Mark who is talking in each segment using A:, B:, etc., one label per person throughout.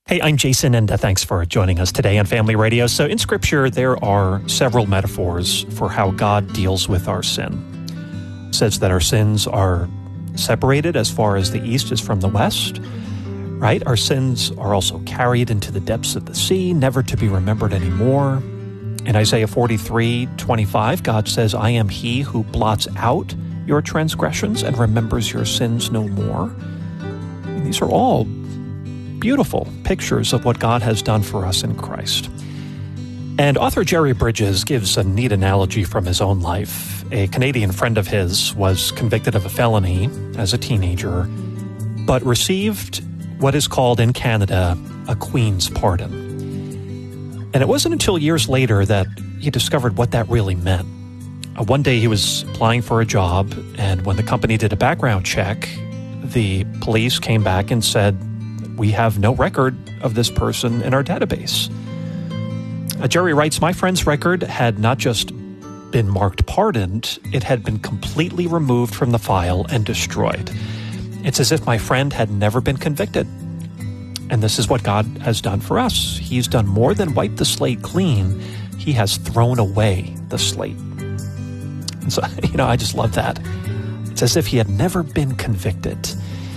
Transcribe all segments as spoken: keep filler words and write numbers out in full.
A: Hey, I'm Jason, and uh, thanks for joining us today on Family Radio. So in Scripture, there are several metaphors for how God deals with our sin. It says that our sins are separated as far as the east is from the west, right? Our sins are also carried into the depths of the sea, never to be remembered anymore. In Isaiah forty-three twenty-five, God says, I am he who blots out your transgressions and remembers your sins no more. And these are all beautiful pictures of what God has done for us in Christ. And author Jerry Bridges gives a neat analogy from his own life. A Canadian friend of his was convicted of a felony as a teenager, but received what is called in Canada a Queen's pardon. And it wasn't until years later that he discovered what that really meant. Uh, one day he was applying for a job, and when the company did a background check, the police came back and said, we have no record of this person in our database. Uh, Jerry writes, my friend's record had not just been marked pardoned, it had been completely removed from the file and destroyed. It's as if my friend had never been convicted. And this is what God has done for us. He's done more than wipe the slate clean. He has thrown away the slate. And so, you know, I just love that. It's as if he had never been convicted.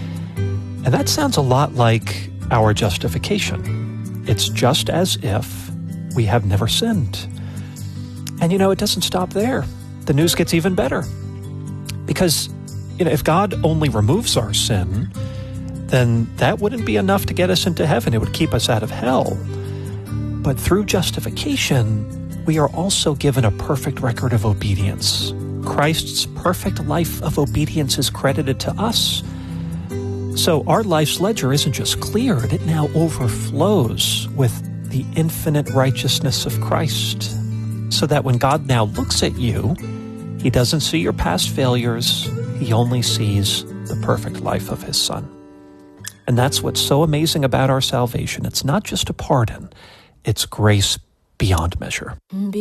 A: And that sounds a lot like our justification. It's just as if we have never sinned. And, you know, it doesn't stop there. The news gets even better. Because, you know, if God only removes our sin, then that wouldn't be enough to get us into heaven. It would keep us out of hell. But through justification, we are also given a perfect record of obedience. Christ's perfect life of obedience is credited to us. So our life's ledger isn't just cleared, it now overflows with the infinite righteousness of Christ. So that when God now looks at you, he doesn't see your past failures, he only sees the perfect life of his Son. And that's what's so amazing about our salvation. It's not just a pardon, it's grace beyond measure.